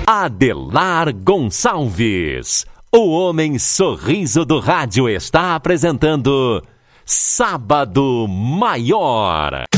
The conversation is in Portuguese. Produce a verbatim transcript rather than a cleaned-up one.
Adelar Gonçalves, o homem sorriso do rádio, está apresentando Sábado Maior.